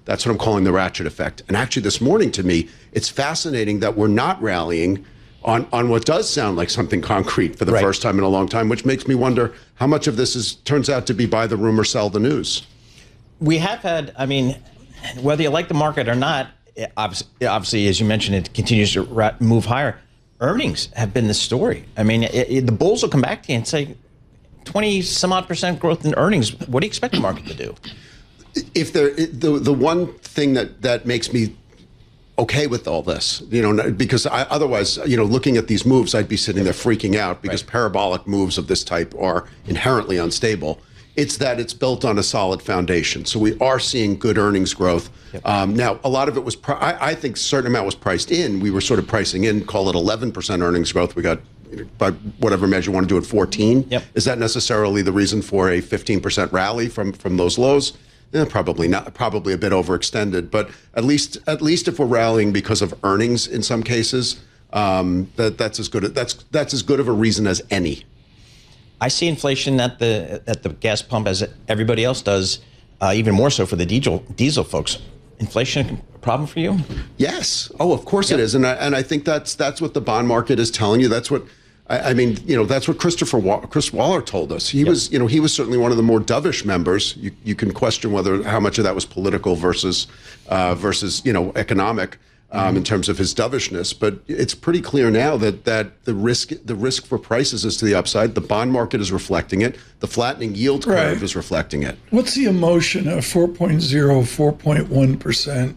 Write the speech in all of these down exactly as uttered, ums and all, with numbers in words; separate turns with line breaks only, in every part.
That's what I'm calling the ratchet effect. And actually this morning, to me, it's fascinating that we're not rallying on, on what does sound like something concrete for the
right.
first time in a long time, which makes me wonder how much of this is turns out to be buy the rumor, sell the news.
We have had, I mean, whether you like the market or not, obviously, obviously as you mentioned, it continues to move higher. Earnings have been the story. I mean, it, it, the bulls will come back to you and say, twenty some odd percent growth in earnings. What do you expect the market to do?
If there, the the one thing that that makes me okay with all this, you know, because I, otherwise, you know, looking at these moves, I'd be sitting there freaking out because right. parabolic moves of this type are inherently unstable. It's that it's built on a solid foundation. So we are seeing good earnings growth. Yep. Um, now, a lot of it was, I, I think a certain amount was priced in. We were sort of pricing in, call it eleven percent earnings growth. We got, by whatever measure you want to do it, fourteen.
Yep.
Is that necessarily the reason for a fifteen percent rally from, from those lows? Eh, probably not. Probably a bit overextended. But at least, at least if we're rallying because of earnings in some cases, um, that that's as good. That's that's as good of a reason as any.
I see inflation at the at the gas pump as everybody else does, uh, even more so for the diesel diesel folks. Inflation a problem for you?
Yes. Oh, of course
yep.
it is, and I, and I think that's that's what the bond market is telling you. That's what I, I mean. You know, that's what Christopher Wa- Chris Waller told us. He yep. was, you know, he was certainly one of the more dovish members. You you can question whether how much of that was political versus uh, versus you know economic. Um, in terms of his dovishness, but it's pretty clear now that that the risk the risk for prices is to the upside. The bond market is reflecting it. The flattening yield curve right. is reflecting it.
What's the emotion of four point oh, four point one percent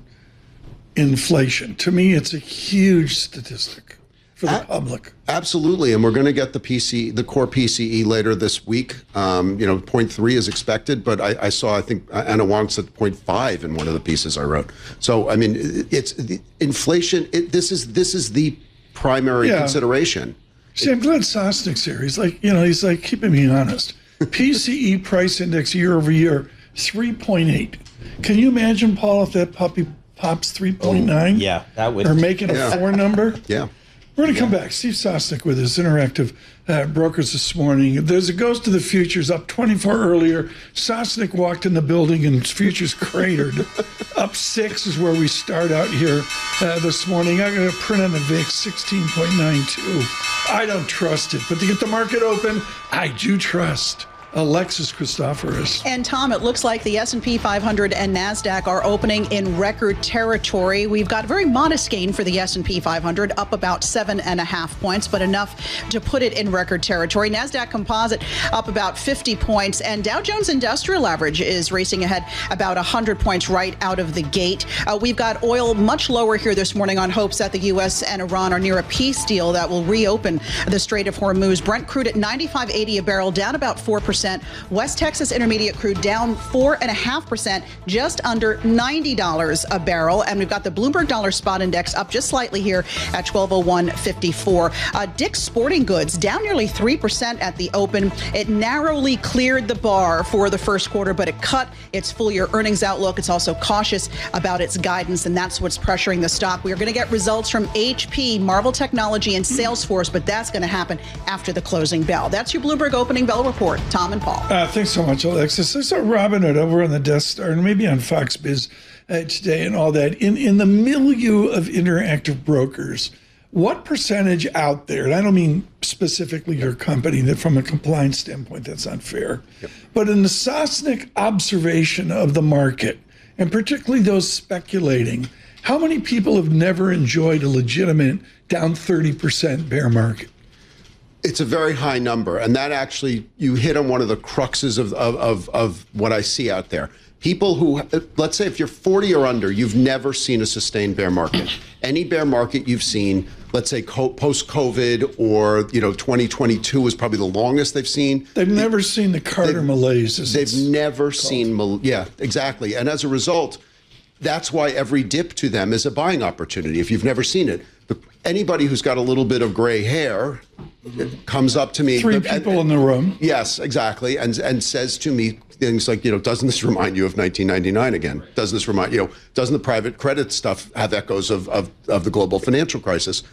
inflation? To me, it's a huge statistic for the a- public.
Absolutely, and we're going to get the P C, the core P C E later this week. Um, you know, zero point three is expected, but I, I saw, I think Anna Wong said zero point five in one of the pieces I wrote. So, I mean, it's the inflation. It, this is this is the primary yeah. consideration.
See, I'm glad Sosnick's here. He's like, you know, he's like keeping me honest. P C E price index year over year, three point eight. Can you imagine, Paul, if that puppy pops three point nine?
Oh, yeah, that would.
Or making a
yeah.
four number?
Yeah.
We're going to come back. Steve Sosnick with his Interactive uh, Brokers this morning. There's a Goes to the Futures up twenty-four earlier. Sosnick walked in the building and futures cratered. Up six is where we start out here uh, this morning. I'm going to print on the V I X sixteen point nine two. I don't trust it, but to get the market open, I do trust Alexis Christoforous.
And Tom, it looks like the S and P five hundred and NASDAQ are opening in record territory. We've got a very modest gain for the S and P five hundred, up about seven and a half points, but enough to put it in record territory. NASDAQ Composite up about fifty points, and Dow Jones Industrial Average is racing ahead about one hundred points right out of the gate. Uh, we've got oil much lower here this morning on hopes that the U S and Iran are near a peace deal that will reopen the Strait of Hormuz. Brent crude at ninety-five eighty a barrel, down about four percent. West Texas Intermediate crude down four point five percent, just under ninety dollars a barrel. And we've got the Bloomberg Dollar Spot Index up just slightly here at twelve oh one fifty-four. Uh, Dick's Sporting Goods down nearly three percent at the open. It narrowly cleared the bar for the first quarter, but it cut its full year earnings outlook. It's also cautious about its guidance, and that's what's pressuring the stock. We are going to get results from H P, Marvel Technology, and Salesforce, but that's going to happen after the closing bell. That's your Bloomberg Opening Bell Report. Tom and Paul.
Uh, thanks so much, Alexis. I saw Robinhood over on the Death Star and maybe on Fox Biz uh, today and all that. In in the milieu of Interactive Brokers, what percentage out there, and I don't mean specifically your company, that from a compliance standpoint, that's not fair, yep. but in the Sosnick observation of the market, and particularly those speculating, how many people have never enjoyed a legitimate down thirty percent bear market?
It's a very high number, and that actually, you hit on one of the cruxes of, of, of, of what I see out there. People who, let's say if you're forty or under, you've never seen a sustained bear market. Any bear market you've seen, let's say co- post-COVID or, you know, twenty twenty-two is probably the longest they've seen.
They've never they, seen the Carter malaise.
They've never called. seen, yeah, exactly. And as a result, that's why every dip to them is a buying opportunity if you've never seen it. But anybody who's got a little bit of gray hair comes up to me.
Three people and, in the room.
Yes, exactly. And and says to me things like, you know, doesn't this remind you of nineteen ninety-nine again? Doesn't this remind, you know, doesn't the private credit stuff have echoes of, of, of the global financial crisis?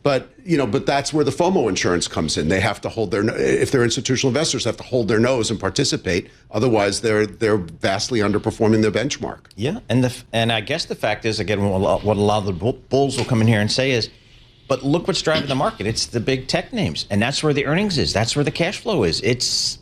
But, you know, but that's where the FOMO insurance comes in. They have to hold their, if they're institutional investors, have to hold their nose and participate. Otherwise, they're they're vastly underperforming their benchmark.
Yeah, and the and I guess the fact is, again, what a lot of the bulls will come in here and say is, but look what's driving the market. It's the big tech names, and that's where the earnings is. That's where the cash flow is. It's,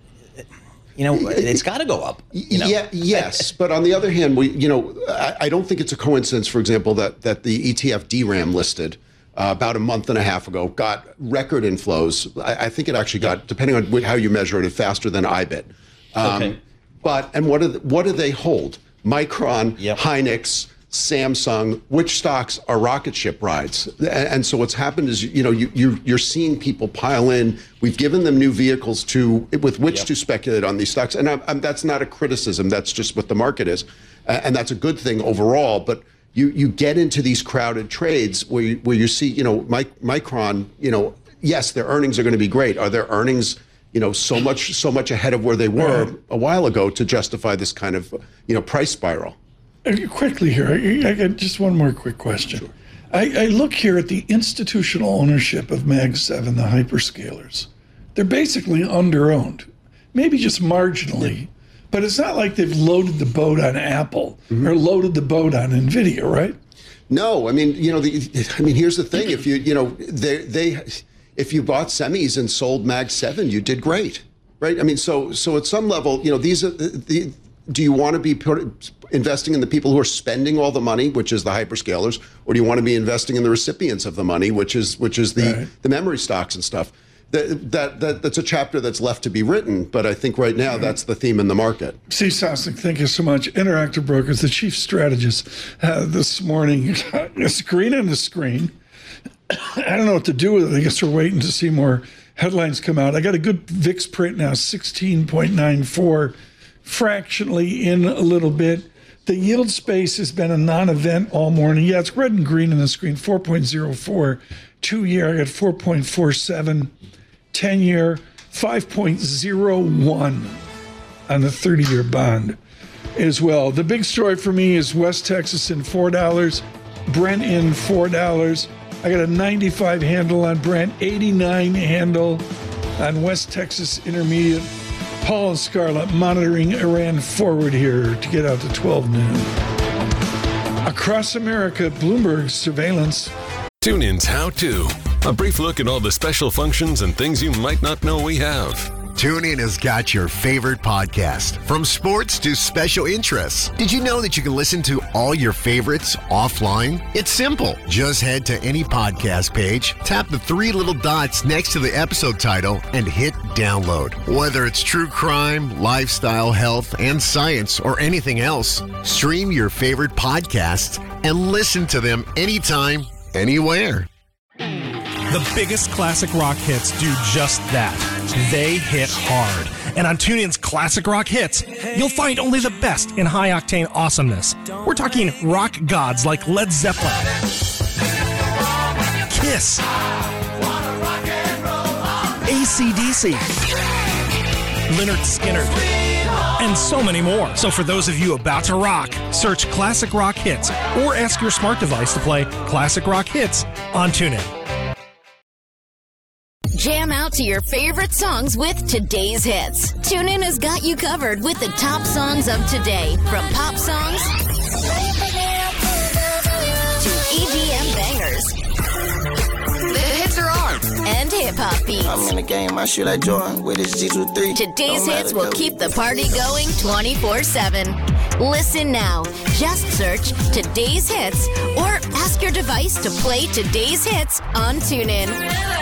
you know, it's got to go up. You know?
Yeah, yes, but on the other hand, we, you know, I, I don't think it's a coincidence, for example, that that the E T F D RAM listed Uh, about a month and a half ago, got record inflows. I, I think it actually got, depending on wh- how you measure it, faster than I B I T. Um,
okay.
But, and what do, th- what do they hold? Micron,
Yep.
Hynix, Samsung, which stocks are rocket ship rides? And, and so what's happened is, you know, you, you, you're seeing people pile in. We've given them new vehicles to with which
Yep.
to speculate on these stocks. And I'm, I'm, that's not a criticism. That's just what the market is. Uh, and that's a good thing overall. But You you get into these crowded trades where you, where you see, you know, mic- Micron, you know, yes, their earnings are going to be great. Are their earnings, you know, so much so much ahead of where they were a while ago to justify this kind of, you know, price spiral?
Uh, Quickly here, I, I got just one more quick question.
Sure.
I, I look here at the institutional ownership of Mag seven, the hyperscalers. They're basically underowned, maybe just marginally. Yeah. But it's not like they've loaded the boat on Apple mm-hmm. or loaded the boat on Nvidia, right?
No, I mean, you know, the, I mean, here's the thing: if you, you know, they, they, if you bought semis and sold Mag seven, you did great, right? I mean, so, so at some level, you know, these are the. Do you want to be put, investing in the people who are spending all the money, which is the hyperscalers, or do you want to be investing in the recipients of the money, which is which is the right. the memory stocks and stuff? That, that that that's a chapter that's left to be written, but I think right now that's the theme in the market.
Steve Sosnick, thank you so much. Interactive Brokers, the chief strategist uh, this morning. A screen on the screen. I don't know what to do with it. I guess we're waiting to see more headlines come out. I got a good V I X print now, sixteen point nine four, fractionally in a little bit. The yield space has been a non-event all morning. Yeah, it's red and green on the screen, four point oh four. Two-year, I got four point four seven. ten-year, five point oh one on the thirty-year bond as well. The big story for me is West Texas in four dollars, Brent in four dollars. I got a ninety-five handle on Brent, eighty-nine handle on West Texas Intermediate. Paul and Scarlett monitoring Iran forward here to get out to twelve noon. Across America, Bloomberg surveillance.
TuneIn's How To. A brief look at all the special functions and things you might not know we have.
TuneIn has got your favorite podcast, from sports to special interests. Did you know that you can listen to all your favorites offline? It's simple. Just head to any podcast page, tap the three little dots next to the episode title, and hit download. Whether it's true crime, lifestyle, health, and science, or anything else, stream your favorite podcasts and listen to them anytime, anywhere.
The biggest classic rock hits do just that. They hit hard. And on TuneIn's Classic Rock Hits, you'll find only the best in high-octane awesomeness. We're talking rock gods like Led Zeppelin, Kiss, A C D C, Lynyrd Skynyrd, and so many more. So for those of you about to rock, search Classic Rock Hits or ask your smart device to play Classic Rock Hits on TuneIn.
Jam out to your favorite songs with today's hits. TuneIn has got you covered with the top songs of today, from pop songs to E D M bangers. The hits are on, and hip-hop beats.
I'm in the game, I shoot like Jordan with his G twenty-three.
Today's hits will keep the party going twenty-four seven. Listen now. Just search Today's Hits or ask your device to play Today's Hits on TuneIn.